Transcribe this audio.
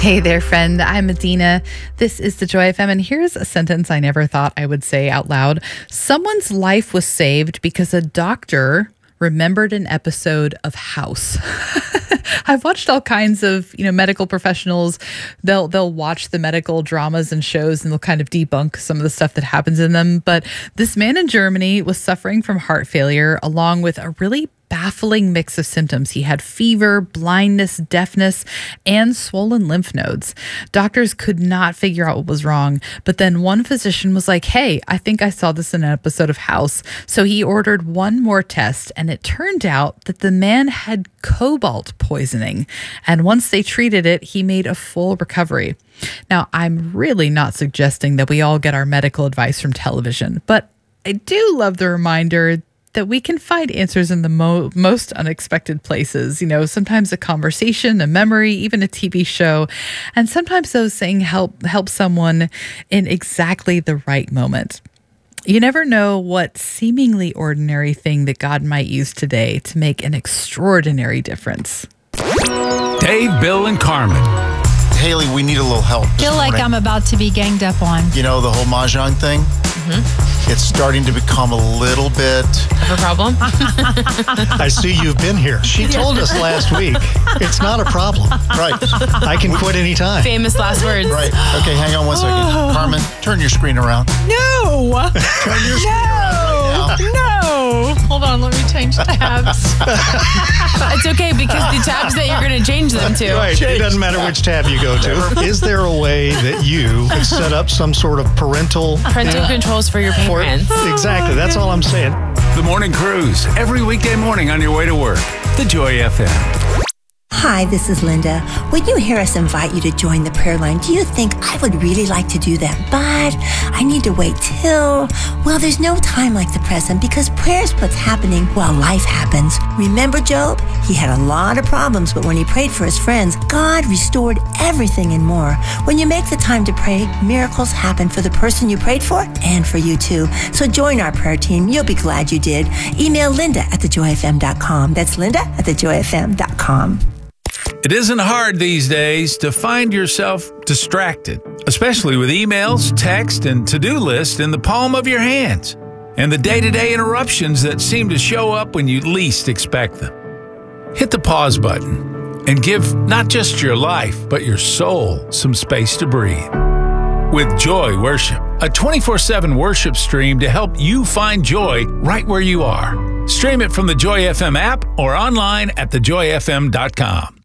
Hey there, friend. I'm Medina. This is the Joy FM, and here's a sentence I never thought I would say out loud. Someone's life was saved because a doctor remembered an episode of House. I've watched all kinds of, medical professionals. They'll watch the medical dramas and shows, and they'll kind of debunk some of the stuff that happens in them. But this man in Germany was suffering from heart failure, along with a really baffling mix of symptoms. He had fever, blindness, deafness, and swollen lymph nodes. Doctors could not figure out what was wrong, but then one physician was like, hey, I think I saw this in an episode of House. So he ordered one more test, and it turned out that the man had cobalt poisoning. And once they treated it, he made a full recovery. Now, I'm really not suggesting that we all get our medical advice from television, but I do love the reminder that we can find answers in the most unexpected places. Sometimes a conversation, a memory, even a TV show. And sometimes those things help someone in exactly the right moment. You never know what seemingly ordinary thing that God might use today to make an extraordinary difference. Dave, Bill, and Carmen. Haley, we need a little help. I feel like I'm about to be ganged up on. The whole Mahjong thing? Mm-hmm. It's starting to become a little bit of a problem. I see you've been here. She told us last week it's not a problem. Right. I can quit anytime. Famous last words. Right. Okay, hang on one second. Carmen, turn your screen around. No. Turn your screen around right now. No. Hold on, let me change tabs. It's okay because the tabs that you're going to change them to. Right. It doesn't matter which tab you go to. Is there a way that you could set up some sort of parental controls for your parents? Exactly. That's all I'm saying. The Morning Cruise, every weekday morning on your way to work. The Joy FM. Hi, this is Linda. When you hear us invite you to join the prayer line, do you think I would really like to do that? But I need to wait till, there's no time like the present because prayer is what's happening while life happens. Remember Job? He had a lot of problems, but when he prayed for his friends, God restored everything and more. When you make the time to pray, miracles happen for the person you prayed for and for you too. So join our prayer team. You'll be glad you did. Email linda@thejoyfm.com. That's linda@thejoyfm.com. It isn't hard these days to find yourself distracted, especially with emails, text, and to-do lists in the palm of your hands, and the day-to-day interruptions that seem to show up when you least expect them. Hit the pause button and give not just your life, but your soul some space to breathe. With Joy Worship, a 24/7 worship stream to help you find joy right where you are. Stream it from the Joy FM app or online at thejoyfm.com.